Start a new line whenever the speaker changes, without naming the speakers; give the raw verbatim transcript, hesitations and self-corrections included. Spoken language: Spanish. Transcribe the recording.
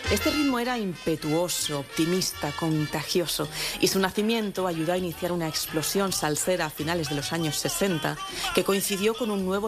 Este ritmo era impetuoso, optimista, contagioso, y su nacimiento ayudó a iniciar una explosión salsera a finales de los años sesenta, que coincidió con un nuevo